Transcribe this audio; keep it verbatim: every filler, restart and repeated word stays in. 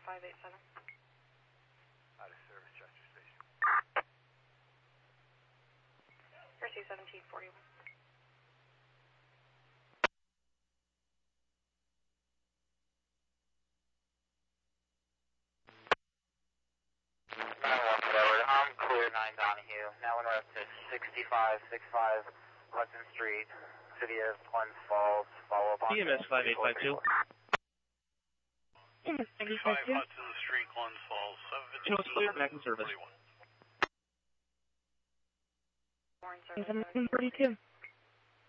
five eight seven. Out of service, Chester Station. Receive seventeen forty-one. I'm clear nine Donahue. Now we're up to sixty-five sixty-five Hudson Street, City of Glens Falls. Follow up on E M S five eight five two. E M S five eight five two. Hudson Street, Glens Falls. Show us clear, back in service. Warren service. seventeen seventeen forty-two.